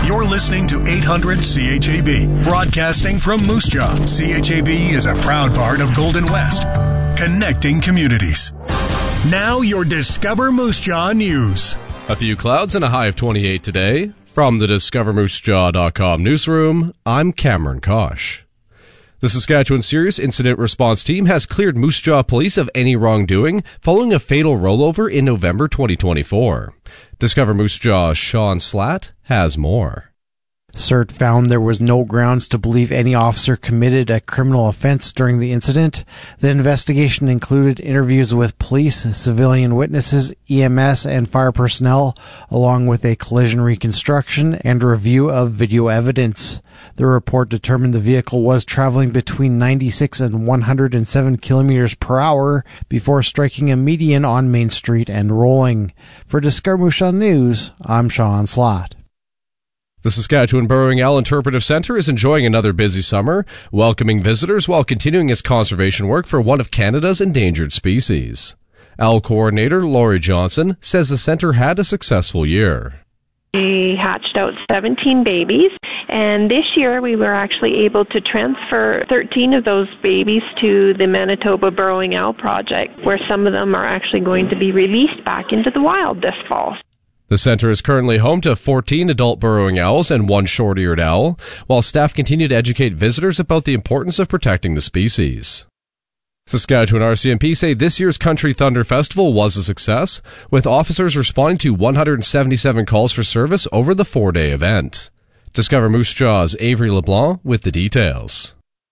You're listening to 800 CHAB, broadcasting from Moose Jaw. CHAB is a proud part of Golden West, connecting communities. Now your Discover Moose Jaw news. A few clouds and a high of 28 today. From the DiscoverMooseJaw.com newsroom, I'm Cameron Kosh. The Saskatchewan Serious Incident Response Team has cleared Moose Jaw Police of any wrongdoing following a fatal rollover in November 2024. Discover Moose Jaw's Sean Slatt has more. CERT found there was no grounds to believe any officer committed a criminal offense during the incident. The investigation included interviews with police, civilian witnesses, EMS, and fire personnel, along with a collision reconstruction and review of video evidence. The report determined the vehicle was traveling between 96 and 107 kilometers per hour before striking a median on Main Street and rolling. For Discover Moose Jaw News, I'm Sean Slatt. The Saskatchewan Burrowing Owl Interpretive Centre is enjoying another busy summer, welcoming visitors while continuing its conservation work for one of Canada's endangered species. Owl Coordinator Laurie Johnson says the centre had a successful year. We hatched out 17 babies, and this year we were actually able to transfer 13 of those babies to the Manitoba Burrowing Owl Project, where some of them are actually going to be released back into the wild this fall. The centre is currently home to 14 adult burrowing owls and one short-eared owl, while staff continue to educate visitors about the importance of protecting the species. Saskatchewan RCMP say this year's Country Thunder Festival was a success, with officers responding to 177 calls for service over the 4-day event. Discover Moose Jaw's Avery LeBlanc with the details.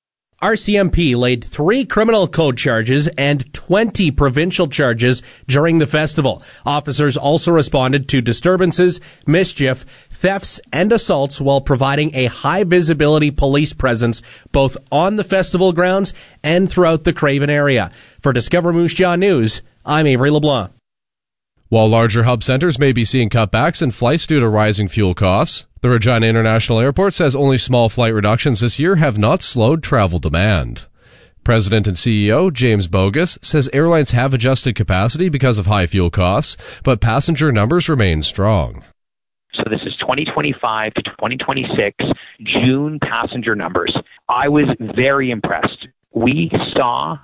RCMP laid 3 criminal code charges and 20 provincial charges during the festival. Officers also responded to disturbances, mischief, thefts, and assaults while providing a high-visibility police presence both on the festival grounds and throughout the Craven area. For Discover Moose Jaw News, I'm Avery LeBlanc. While larger hub centers may be seeing cutbacks in flights due to rising fuel costs, the Regina International Airport says only small flight reductions this year have not slowed travel demand. President and CEO James Bogus says airlines have adjusted capacity because of high fuel costs, but passenger numbers remain strong. So this is 2025 to 2026 June passenger numbers. I was very impressed. We saw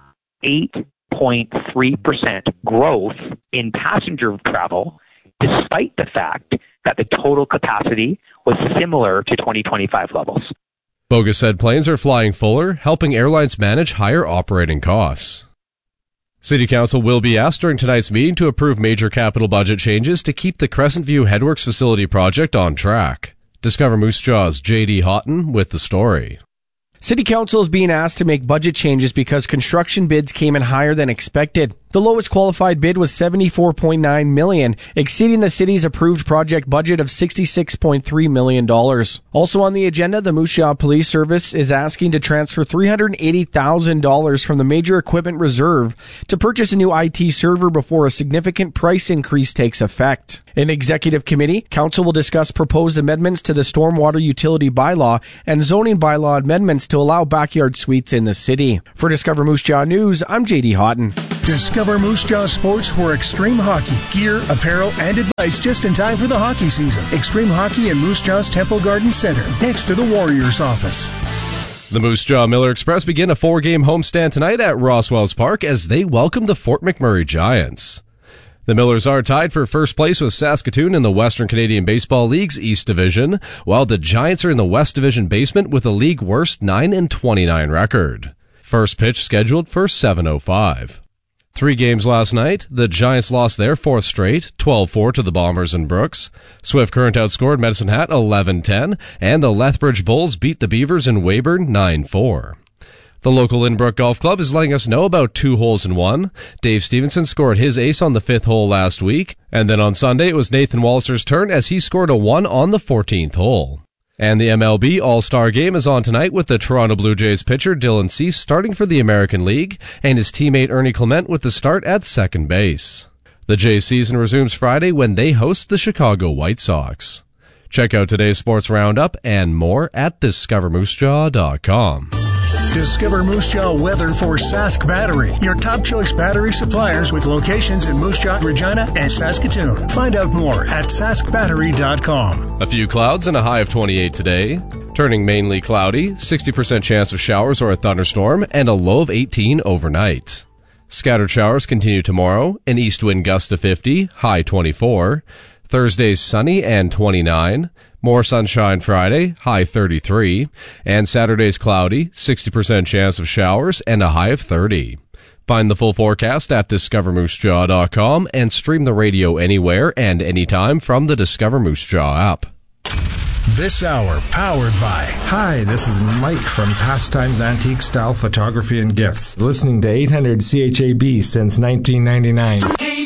8.3% growth in passenger travel, despite the fact that the total capacity was similar to 2025 levels. Bogus said planes are flying fuller, helping airlines manage higher operating costs. City Council will be asked during tonight's meeting to approve major capital budget changes to keep the Crescent View Headworks facility project on track. Discover Moose Jaw's J.D. Houghton with the story. City Council is being asked to make budget changes because construction bids came in higher than expected. The lowest qualified bid was $74.9 million, exceeding the city's approved project budget of $66.3 million. Also on the agenda, the Moose Jaw Police Service is asking to transfer $380,000 from the Major Equipment Reserve to purchase a new IT server before a significant price increase takes effect. In Executive Committee, Council will discuss proposed amendments to the Stormwater Utility Bylaw and zoning bylaw amendments to allow backyard suites in the city. For Discover Moose Jaw News, I'm J.D. Houghton. Discover Moose Jaw Sports for Extreme Hockey. Gear, apparel, and advice just in time for the hockey season. Extreme Hockey in Moose Jaw's Temple Garden Center, next to the Warriors office. The Moose Jaw Miller Express begin a 4-game homestand tonight at Rosswells Park as they welcome the Fort McMurray Giants. The Millers are tied for first place with Saskatoon in the Western Canadian Baseball League's East Division, while the Giants are in the West Division basement with a league worst 9-29 record. First pitch scheduled for 7:05. 3 games last night. The Giants lost their 4th straight, 12-4 to the Bombers in Brooks. Swift Current outscored Medicine Hat 11-10, and the Lethbridge Bulls beat the Beavers in Weyburn 9-4. The local Lynbrook Golf Club is letting us know about 2 holes in 1. Dave Stevenson scored his ace on the 5th hole last week, and then on Sunday it was Nathan Walliser's turn as he scored a 1 on the 14th hole. And the MLB All-Star Game is on tonight with the Toronto Blue Jays pitcher Dylan Cease starting for the American League and his teammate Ernie Clement with the start at second base. The Jays season resumes Friday when they host the Chicago White Sox. Check out today's sports roundup and more at DiscoverMooseJaw.com. Discover Moose Jaw weather for Sask Battery, your top choice battery suppliers with locations in Moose Jaw, Regina, and Saskatoon. Find out more at saskbattery.com. A few clouds and a high of 28 today. Turning mainly cloudy, 60% chance of showers or a thunderstorm, and a low of 18 overnight. Scattered showers continue tomorrow, an east wind gust to 50, high 24. Thursday's sunny and 29. More sunshine Friday, high 33. And Saturday's cloudy, 60% chance of showers, and a high of 30. Find the full forecast at discovermoosejaw.com and stream the radio anywhere and anytime from the Discover Moose Jaw app. This hour powered by... Hi, this is Mike from Pastimes Antique Style Photography and Gifts, listening to 800 CHAB since 1999.